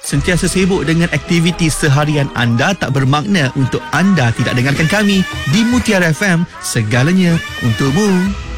Sentiasa sibuk dengan aktiviti seharian anda tak bermakna untuk anda tidak dengarkan kami di Mutiara FM, segalanya untukmu.